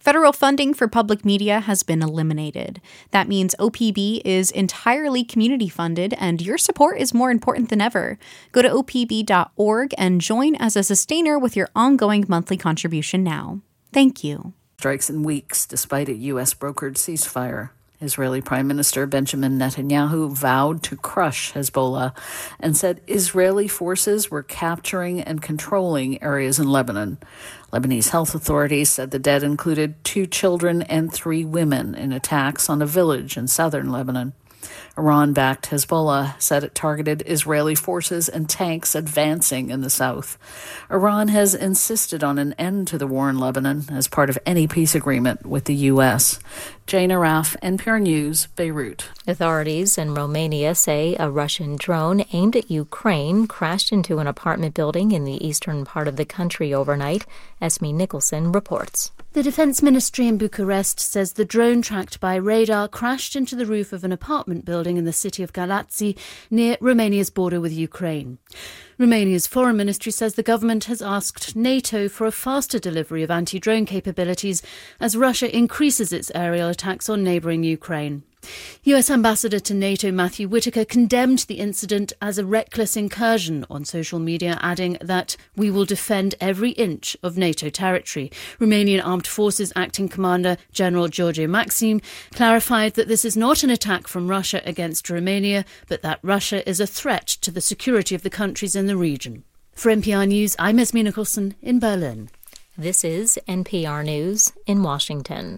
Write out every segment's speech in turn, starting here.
Federal funding for public media has been eliminated. That means OPB is entirely community funded, and your support is more important than ever. Go to opb.org and join as a sustainer with your ongoing monthly contribution now. Thank you. Strikes in weeks despite a U.S. brokered ceasefire. Israeli Prime Minister Benjamin Netanyahu vowed to crush Hezbollah and said Israeli forces were capturing and controlling areas in Lebanon. Lebanese health authorities said the dead included 2 children and 3 women in attacks on a village in southern Lebanon. Iran-backed Hezbollah said it targeted Israeli forces and tanks advancing in the south. Iran has insisted on an end to the war in Lebanon as part of any peace agreement with the U.S. Jane Araf, NPR News, Beirut. Authorities in Romania say a Russian drone aimed at Ukraine crashed into an apartment building in the eastern part of the country overnight. Esme Nicholson reports. The Defense Ministry in Bucharest says the drone tracked by radar crashed into the roof of an apartment building in the city of Galați near Romania's border with Ukraine. Romania's foreign ministry says the government has asked NATO for a faster delivery of anti-drone capabilities as Russia increases its aerial attacks on neighbouring Ukraine. US Ambassador to NATO Matthew Whitaker condemned the incident as a reckless incursion on social media, adding that we will defend every inch of NATO territory. Romanian Armed Forces Acting Commander General George Maxim clarified that this is not an attack from Russia against Romania, but that Russia is a threat to the security of the countries in the region. For NPR News, I'm Esme Nicholson in Berlin. This is NPR News in Washington.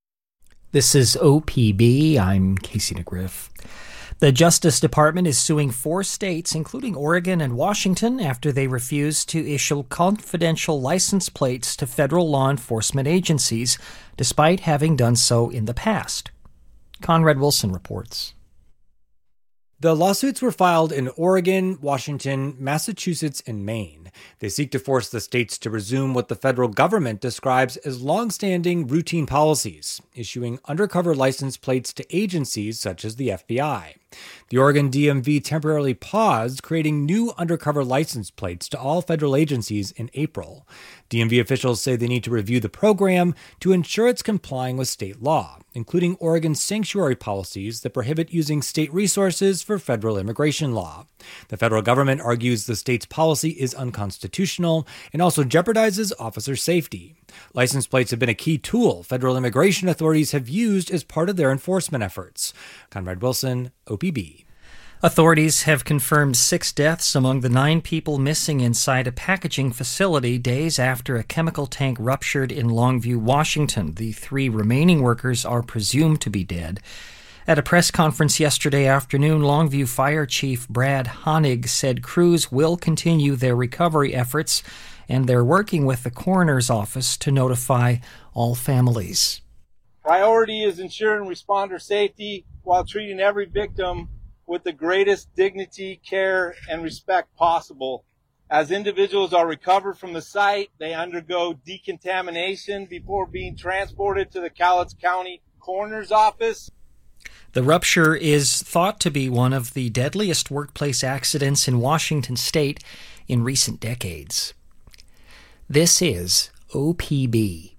This is OPB. I'm Casey DeGriff. The Justice Department is suing 4 states, including Oregon and Washington, after they refused to issue confidential license plates to federal law enforcement agencies, despite having done so in the past. Conrad Wilson reports. The lawsuits were filed in Oregon, Washington, Massachusetts, and Maine. They seek to force the states to resume what the federal government describes as long-standing routine policies, issuing undercover license plates to agencies such as the FBI. The Oregon DMV temporarily paused creating new undercover license plates to all federal agencies in April. DMV officials say they need to review the program to ensure it's complying with state law, including Oregon's sanctuary policies that prohibit using state resources for federal immigration law. The federal government argues the state's policy is unconstitutional and also jeopardizes officer safety. License plates have been a key tool federal immigration authorities have used as part of their enforcement efforts. Conrad Wilson, OPB. Authorities have confirmed 6 deaths among the 9 people missing inside a packaging facility days after a chemical tank ruptured in Longview, Washington. The 3 remaining workers are presumed to be dead. At a press conference yesterday afternoon, Longview Fire Chief Brad Honig said crews will continue their recovery efforts, and they're working with the coroner's office to notify all families. Priority is ensuring responder safety while treating every victim with the greatest dignity, care, and respect possible. As individuals are recovered from the site, they undergo decontamination before being transported to the Cowlitz County Coroner's Office. The rupture is thought to be one of the deadliest workplace accidents in Washington state in recent decades. This is OPB.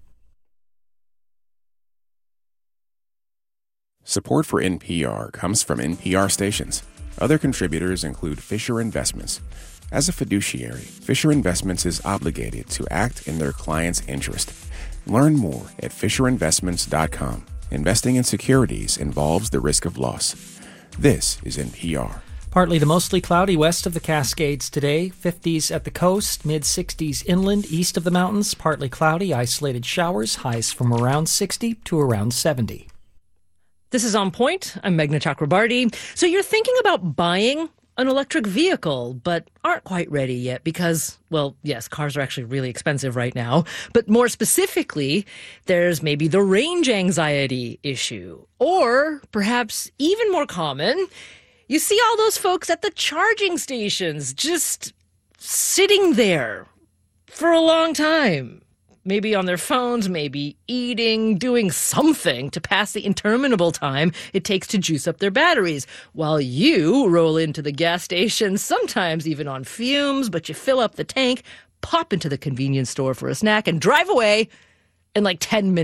Support for NPR comes from NPR stations. Other contributors include Fisher Investments. As a fiduciary, Fisher Investments is obligated to act in their client's interest. Learn more at FisherInvestments.com. Investing in securities involves the risk of loss. This is NPR. Partly to mostly cloudy west of the Cascades today. 50s at the coast, mid-60s inland, east of the mountains. Partly cloudy, isolated showers, highs from around 60 to around 70. This is On Point. I'm Meghna Chakrabarti. So you're thinking about buying an electric vehicle, but aren't quite ready yet because, well, yes, cars are actually really expensive right now. But more specifically, there's maybe the range anxiety issue. Or perhaps even more common, you see all those folks at the charging stations just sitting there for a long time. Maybe on their phones, maybe eating, doing something to pass the interminable time it takes to juice up their batteries, while you roll into the gas station, sometimes even on fumes, but you fill up the tank, pop into the convenience store for a snack, and drive away in like 10 minutes.